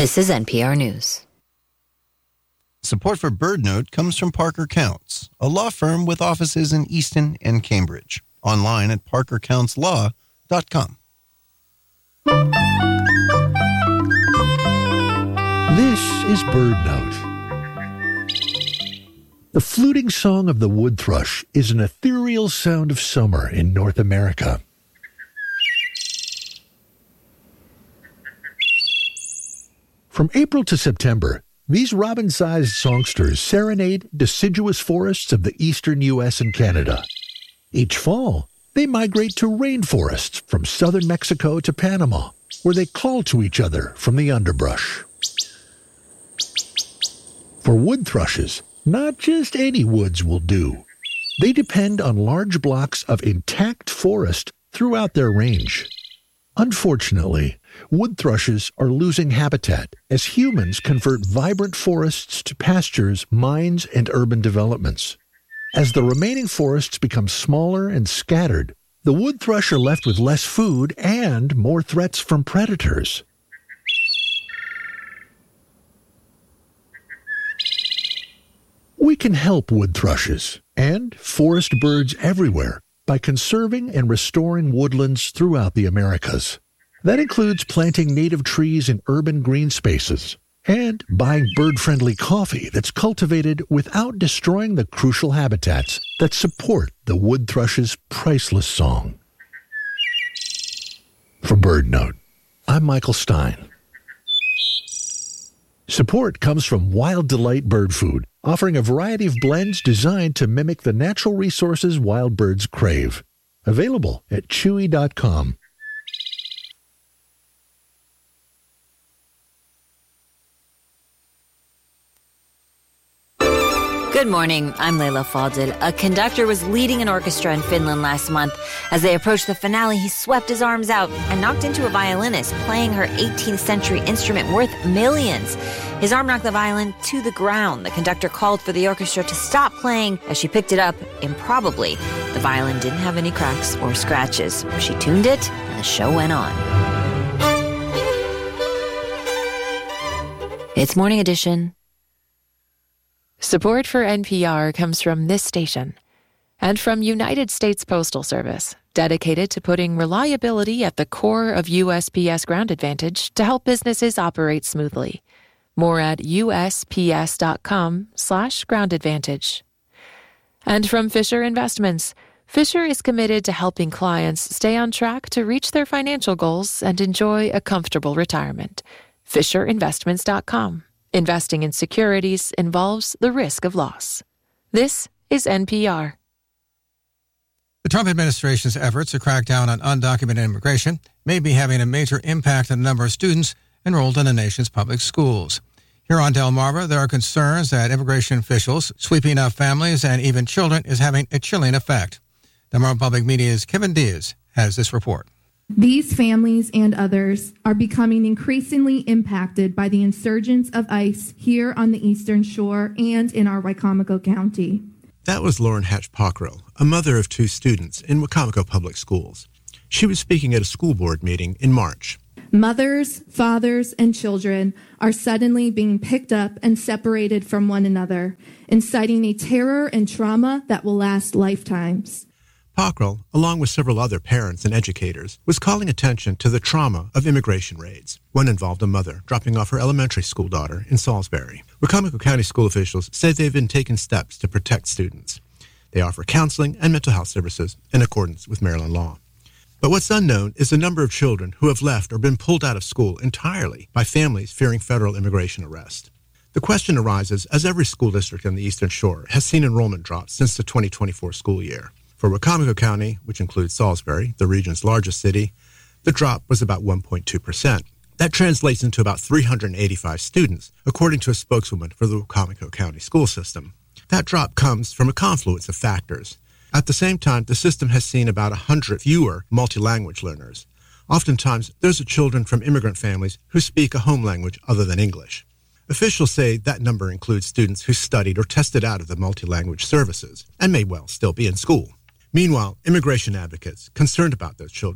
This is NPR News. Support for BirdNote comes from Parker Counts, a law firm with offices in Easton and Cambridge. Online at parkercounts.law.com. This is BirdNote. The fluting song of the wood thrush is an ethereal sound of summer in North America. From April to September, these robin-sized songsters serenade deciduous forests of the eastern U.S. and Canada. Each fall, they migrate to rainforests from southern Mexico to Panama, where they call to each other from the underbrush. For wood thrushes, not just any woods will do. They depend on large blocks of intact forest throughout their range. Unfortunately, wood thrushes are losing habitat as humans convert vibrant forests to pastures, mines, and urban developments. As the remaining forests become smaller and scattered, the wood thrush are left with less food and more threats from predators. We can help wood thrushes and forest birds everywhere by conserving and restoring woodlands throughout the Americas. That includes planting native trees in urban green spaces and buying bird-friendly coffee that's cultivated without destroying the crucial habitats that support the wood thrush's priceless song. For BirdNote, I'm Michael Stein. Support comes from Wild Delight Bird Food, offering a variety of blends designed to mimic the natural resources wild birds crave. Available at chewy.com. Good morning, I'm Layla Falded. A conductor was leading an orchestra in Finland last month. As they approached the finale, he swept his arms out and knocked into a violinist playing her 18th century instrument worth millions. His arm knocked the violin to the ground. The conductor called for the orchestra to stop playing. As she picked it up, improbably, the violin didn't have any cracks or scratches. She tuned it, and the show went on. It's Morning Edition. Support for NPR comes from this station and from United States Postal Service, dedicated to putting reliability at the core of USPS Ground Advantage to help businesses operate smoothly. More at usps.com/Ground Advantage. And from Fisher Investments. Fisher is committed to helping clients stay on track to reach their financial goals and enjoy a comfortable retirement. FisherInvestments.com. Investing in securities involves the risk of loss. This is NPR. The Trump administration's efforts to crack down on undocumented immigration may be having a major impact on the number of students enrolled in the nation's public schools. Here on Delmarva, there are concerns that immigration officials sweeping up families and even children is having a chilling effect. Delmarva Public Media's Kevin Diaz has this report. These families and others are becoming increasingly impacted by the insurgence of ICE here on the Eastern Shore and in our Wicomico County. That was Lauren Hatch Pockrell, a mother of 2 students in Wicomico Public Schools. She was speaking at a school board meeting in March. Mothers, fathers, and children are suddenly being picked up and separated from one another, inciting a terror and trauma that will last lifetimes. Pockrell, along with several other parents and educators, was calling attention to the trauma of immigration raids. One involved a mother dropping off her elementary school daughter in Salisbury. Wicomico County school officials say they've been taking steps to protect students. They offer counseling and mental health services in accordance with Maryland law. But what's unknown is the number of children who have left or been pulled out of school entirely by families fearing federal immigration arrest. The question arises as every school district on the Eastern Shore has seen enrollment drops since the 2024 school year. For Wicomico County, which includes Salisbury, the region's largest city, the drop was about 1.2%. That translates into about 385 students, according to a spokeswoman for the Wicomico County school system. That drop comes from a confluence of factors. At the same time, the system has seen about 100 fewer multi-language learners. Oftentimes, those are children from immigrant families who speak a home language other than English. Officials say that number includes students who studied or tested out of the multi-language services and may well still be in school. Meanwhile, immigration advocates, concerned about those children,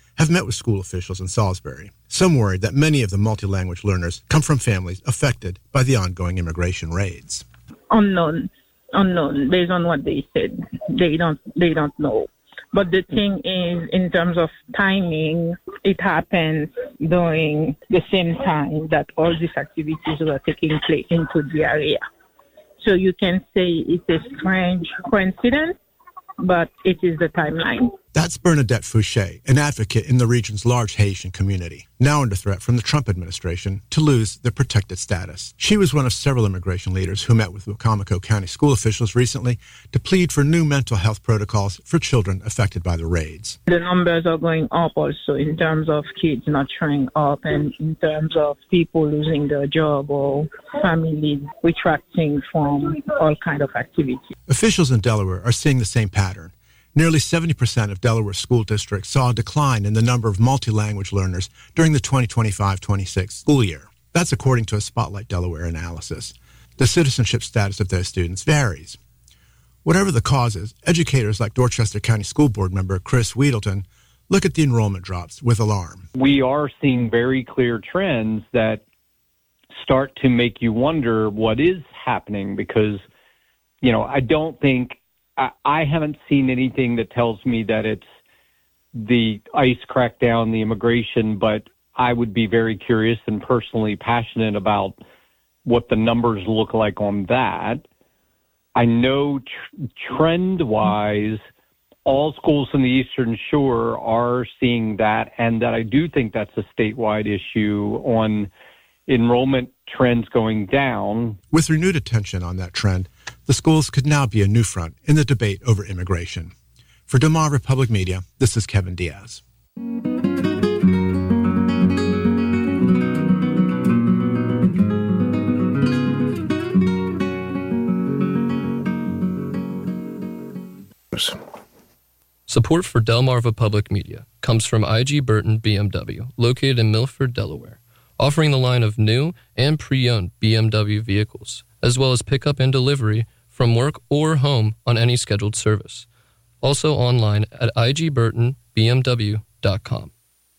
have met with school officials in Salisbury. Some worried that many of the multi-language learners come from families affected by the ongoing immigration raids. Unknown, based on what they said. They don't know. But the thing is, in terms of timing, it happens during the same time that all these activities were taking place into the area. So you can say it's a strange coincidence, but it is the timeline. That's Bernadette Fouché, an advocate in the region's large Haitian community, now under threat from the Trump administration to lose their protected status. She was one of several immigration leaders who met with Wicomico County school officials recently to plead for new mental health protocols for children affected by the raids. The numbers are going up also in terms of kids not showing up and in terms of people losing their job or families retracting from all kinds of activities. Officials in Delaware are seeing the same pattern. Nearly 70% of Delaware school districts saw a decline in the number of multi-language learners during the 2025-26 school year. That's according to a Spotlight Delaware analysis. The citizenship status of those students varies. Whatever the causes, educators like Dorchester County School Board member Chris Weedleton look at the enrollment drops with alarm. We are seeing very clear trends that start to make you wonder what is happening because, I haven't seen anything that tells me that it's the ICE crackdown, the immigration, but I would be very curious and personally passionate about what the numbers look like on that. I know trend-wise, all schools in the Eastern Shore are seeing that, and that I do think that's a statewide issue on enrollment trends going down. With renewed attention on that trend, the schools could now be a new front in the debate over immigration. For Delmarva Public Media, this is Kevin Diaz. Support for Delmarva Public Media comes from IG Burton BMW, located in Milford, Delaware, offering the line of new and pre-owned BMW vehicles, as well as pickup and delivery from work or home on any scheduled service. Also online at igburtonbmw.com.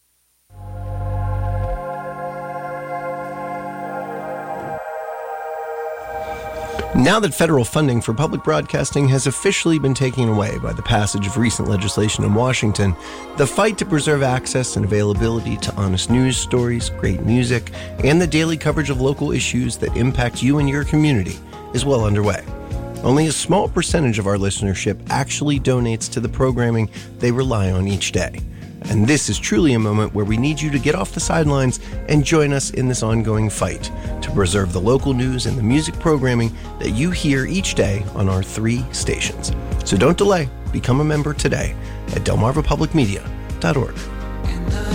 Now that federal funding for public broadcasting has officially been taken away by the passage of recent legislation in Washington, the fight to preserve access and availability to honest news stories, great music, and the daily coverage of local issues that impact you and your community is well underway. Only a small percentage of our listenership actually donates to the programming they rely on each day. And this is truly a moment where we need you to get off the sidelines and join us in this ongoing fight to preserve the local news and the music programming that you hear each day on our 3 stations. So don't delay. Become a member today at delmarvapublicmedia.org.